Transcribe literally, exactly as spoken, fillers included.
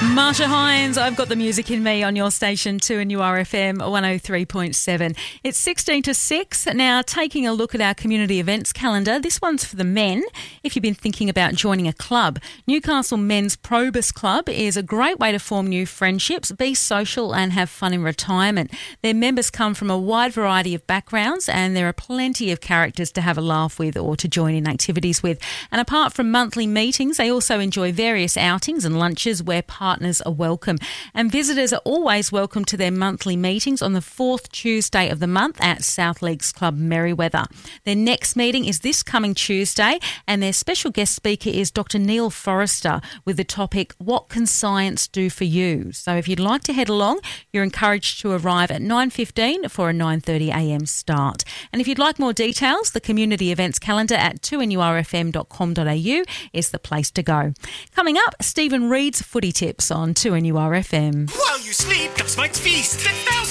Marsha Hines, I've got the music in me on your station two and U R F M one oh three point seven. It's sixteen to six. Now, taking a look at our community events calendar, this one's for the men. If you've been thinking about joining a club, Newcastle Men's Probus Club is a great way to form new friendships, be social and have fun in retirement. Their members come from a wide variety of backgrounds and there are plenty of characters to have a laugh with or to join in activities with. And apart from monthly meetings, they also enjoy various outings and lunches where partners are welcome. And visitors are always welcome to their monthly meetings on the fourth Tuesday of the month at South Leagues Club Merriweather. Their next meeting is this coming Tuesday and their special guest speaker is Doctor Neil Forrester with the topic, What Can Science Do For You? So if you'd like to head along, you're encouraged to arrive at nine fifteen for a nine thirty a m start. And if you'd like more details, the community events calendar at two n u r f m dot com dot a u is the place to go. Coming up, Stephen Reed's footy tips on two N U R F M. While you sleep, comes Mike's Feast. ten thousand